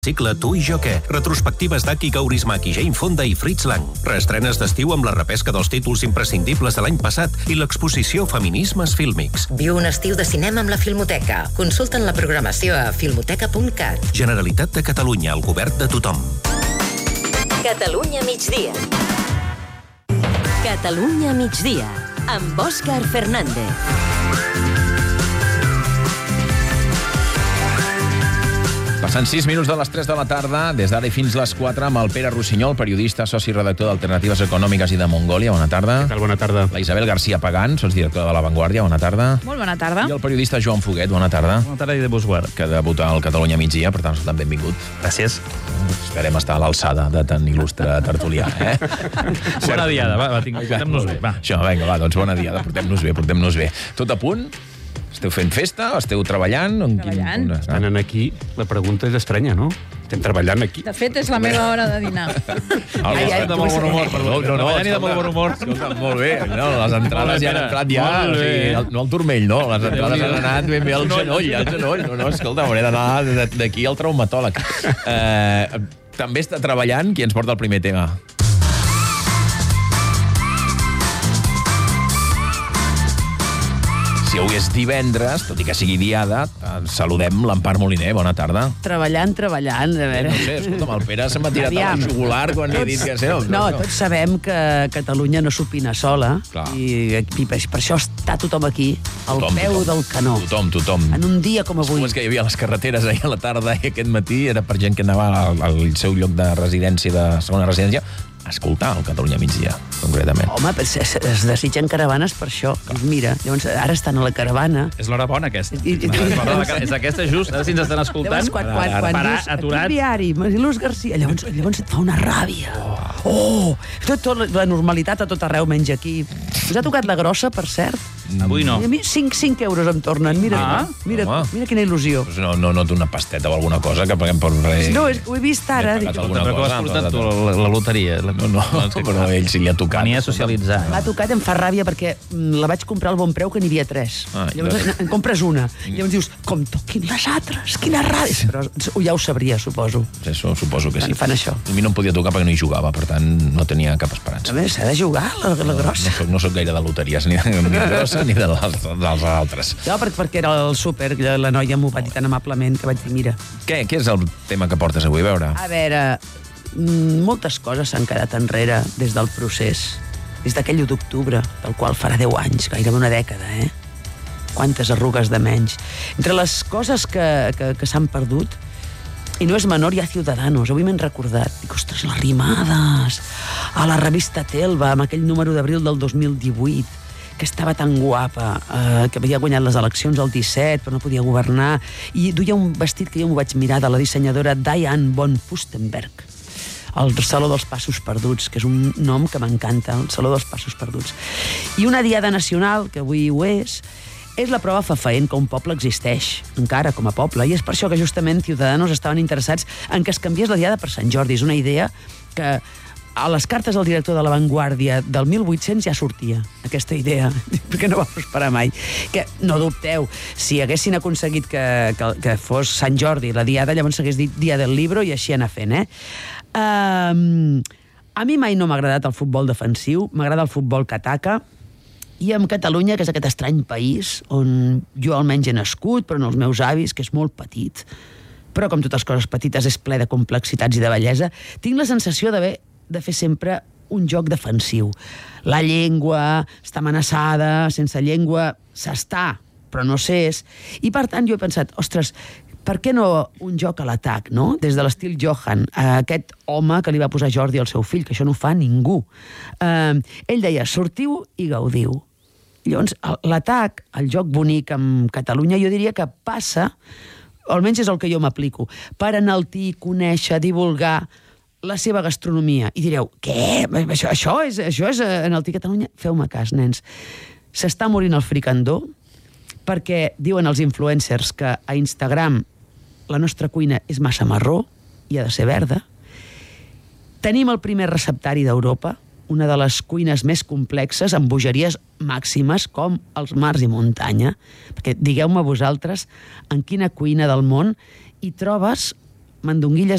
Cicle Tu i jo què? Retrospectives d'Aki Kaurismäki, Jane Fonda i Fritz Lang. Reestrenes d'estiu amb la repesca dels títols imprescindibles de l'any passat i l'exposició Feminismes Fílmics. Viu un estiu de cinema amb la Filmoteca. Consulta'n la programació a filmoteca.cat. Generalitat de Catalunya, el govern de tothom. Catalunya migdia. Catalunya migdia, amb Òscar Fernández. Passant 6 minuts de les 3 de la tarda, des d'ara i fins les 4, amb el Pere Rossinyol, periodista, soci i redactor d'Alternatives Econòmiques i de Mongòlia. Bona tarda. Què tal? Bona tarda. La Isabel García Pagán, sotsdirectora de La Vanguardia. Bona tarda. Molt bona tarda. I el periodista Joan Foguet. Bona tarda. Bona tarda i de Busguard. Que debuta al Catalunya migdia, per tant, tan benvingut. Gràcies. Esperem estar a l'alçada de tan il·lustre tertulià, eh? Bona diada, va, portem-nos bé, va. Això, vinga, va, doncs bona diada, portem-nos bé. Tot a punt? Esteu fent festa? Esteu treballant? Treballant. Estan aquí, la pregunta és estranya, no? Estem treballant aquí. De fet, és la meva hora de dinar. De molt bon humor, perdó. Treballant i de molt bon humor. Escolta, molt bé. No, les entrades ja han entrat ja. O sigui, no al turmell, no. Les entrades han anat ben bé al genoll. No, escolta, m'hauré d'anar d'aquí al traumatòleg. També està treballant. Qui ens porta el primer tema? Si avui és divendres, tot i que sigui diada, saludem l'Empar Moliner. Bona tarda. Treballant, a veure. No sé, escolta'm, el Pere se m'ha tirat a la jugular quan li he dit que sé. No, tots sabem que Catalunya no s'opina sola. Clar. I per això està tothom aquí, al peu del canó. Tothom. En un dia com avui. És que hi havia les carreteres ahir a la tarda i aquest matí era per gent que anava al seu lloc de residència, de segona residència, a escoltar el Catalunya migdia, concretament. Home, es desitgen caravanes per això. Doncs mira, llavors ara estan a la caravana. És l'hora bona, aquesta. És aquesta just, si ens estan escoltant. Llavors, quan dius, aturat. Aquí diari, Mariluz García, llavors et fa una ràbia. Tota la normalitat a tot arreu, menys aquí. Us ha tocat la grossa, per cert? Avui no. I a mi 5 euros em tornen. Mira quina il·lusió. No té una pasteta o alguna cosa que paguem per res. No, ho he vist ara. Tampoc has portat tu la loteria. No, però ell sí li ha tocat. Venia a socialitzar. M'ha tocat, em fa ràbia, perquè la vaig comprar al bon preu, que n'hi havia 3. Llavors en compres una. Llavors dius, com toquin les altres, quina ràbia. Però ja ho sabria, suposo. Això, suposo que sí. Fan això. A mi no em podia tocar perquè no hi jugava, per tant, no tenia cap esperança. A més, s'ha de jugar, la grossa. No soc gaire de loteries, ni de grossa ni dels altres. No, perquè era el súper, la noia m'ho va dir tan amablement que vaig dir, mira. Què és el tema que portes avui? A veure. A veure, moltes coses s'han quedat enrere des del procés, des d'aquell 1 d'octubre, del qual farà 10 anys, gairebé una dècada, Quantes arrugues de menys. Entre les coses que s'han perdut, i no és menor, hi ha Ciudadanos. Avui m'han recordat. Dic, ostres, les Rimades, a la revista Telva, amb aquell número d'abril del 2018, que estava tan guapa, que havia guanyat les eleccions el 17, però no podia governar, i duia un vestit que jo m'ho vaig mirar, de la dissenyadora Diane von Furstenberg, el Saló dels Passos Perduts, que és un nom que m'encanta, el Saló dels Passos Perduts. I una diada nacional, que avui ho és la prova fefaent que un poble existeix, encara com a poble, i és per això que justament Ciudadanos estaven interessats en que es canviés la diada per Sant Jordi. És una idea que a les cartes del director de La Vanguardia del 1800 ja sortia aquesta idea, perquè no va prosperar mai. Que no dubteu, si haguessin aconseguit que fos Sant Jordi la diada, llavors s'hagués dit Dia del Libro i així anar fent, A mi mai no m'ha agradat el futbol defensiu, m'agrada el futbol que ataca, i amb Catalunya, que és aquest estrany país on jo almenys he nascut, però en els meus avis, que és molt petit, però com totes coses petites és ple de complexitats i de bellesa, tinc la sensació de fer sempre un joc defensiu. La llengua està amenaçada, sense llengua s'està, però no s'és. I per tant jo he pensat, ostres, per què no un joc a l'atac, no? Des de l'estil Johan, aquest home que li va posar Jordi al seu fill, que això no fa ningú. Ell deia, sortiu i gaudiu. Llavors, l'atac, el joc bonic amb Catalunya, jo diria que passa, o almenys és el que jo m'aplico, per enaltir, conèixer, divulgar la seva gastronomia. I direu, què? Això és enaltir Catalunya? Feu-me cas, nens. S'està morint el fricandó perquè diuen els influencers que a Instagram la nostra cuina és massa marró i ha de ser verda. Tenim el primer receptari d'Europa, una de les cuines més complexes, amb bogeries màximes, com els mars i muntanya. Perquè digueu-me vosaltres en quina cuina del món hi trobes mandonguilles